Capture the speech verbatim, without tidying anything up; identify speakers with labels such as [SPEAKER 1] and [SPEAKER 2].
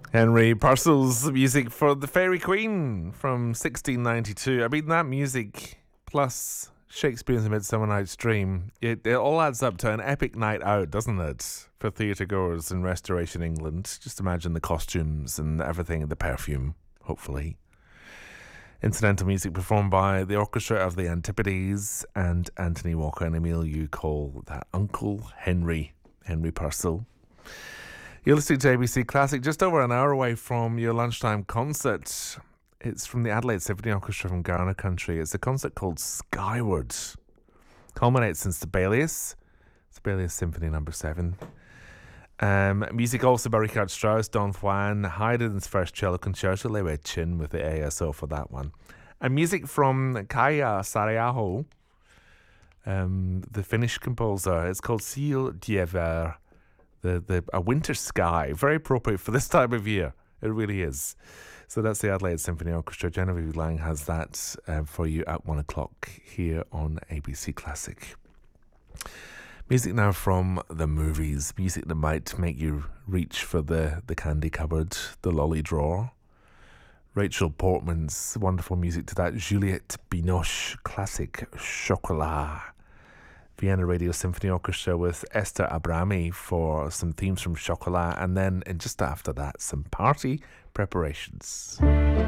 [SPEAKER 1] Henry Purcell's music for The Fairy Queen from sixteen ninety-two. I mean, that music plus Shakespeare's A Midsummer Night's Dream, it, it all adds up to an epic night out, doesn't it? For theatre goers in Restoration England. Just imagine the costumes and everything, the perfume, hopefully. Incidental music performed by the Orchestra of the Antipodes and Anthony Walker and Emil You call that Uncle Henry, Henry Purcell. You're listening to A B C Classic, just over an hour away from your lunchtime concert. It's from the Adelaide Symphony Orchestra from Garner Country. It's a concert called Skyward. Culminates in Sibelius. Sibelius Symphony Number Seven. Um, music also by Richard Strauss, Don Juan, Haydn's first cello concerto, Lei Wei Chin with the A S O for that one. And music from Kaija Saariaho, um, the Finnish composer. It's called Ciel d'hiver. The, the a winter sky, very appropriate for this time of year. It really is. So that's the Adelaide Symphony Orchestra. Genevieve Lang has that uh, for you at one o'clock here on A B C Classic. Music now from the movies. Music that might make you reach for the, the candy cupboard, the lolly drawer. Rachel Portman's wonderful music to that. Juliette Binoche classic Chocolat. Vienna Radio Symphony Orchestra with Esther Abrami for some themes from Chocolat, and then and just after that some party preparations.